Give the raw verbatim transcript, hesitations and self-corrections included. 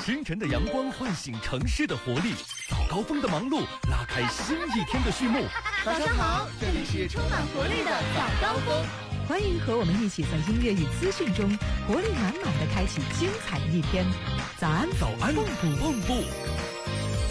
清晨的阳光唤醒城市的活力，早高峰的忙碌拉开新一天的序幕。 早上好，这里是充满活力的早高峰， 欢迎和我们一起在音乐与资讯中活力满满的开启精彩的一天。早安， 早安，蹦蹦蹦蹦。